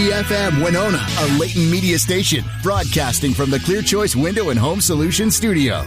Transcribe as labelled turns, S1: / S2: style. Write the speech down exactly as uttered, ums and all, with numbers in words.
S1: F M Winona, a Leighton Media station, broadcasting from the Clear Choice Window and Home Solutions studio.